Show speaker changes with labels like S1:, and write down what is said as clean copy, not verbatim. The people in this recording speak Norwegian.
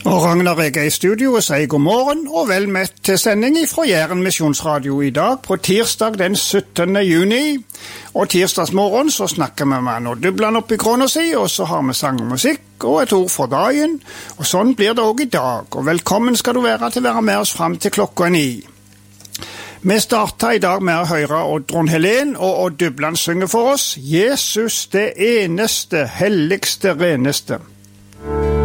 S1: Og Ragnar er I studio og sier god morgen og vel møtt til sending fra Jæren Misjonsradio I dag på tirsdag den 17. juni. Og tirsdagsmorgen så snakker vi med noe dublan opp I krona si, og så har vi sang og musikk og et ord for dagen. Og sånn blir det også I dag, og velkommen skal du være til å være med oss frem til klokka 9. Vi starter I dag med å høre Oddrun Helen og Dublan synger for oss Jesus det eneste, helligste, reneste.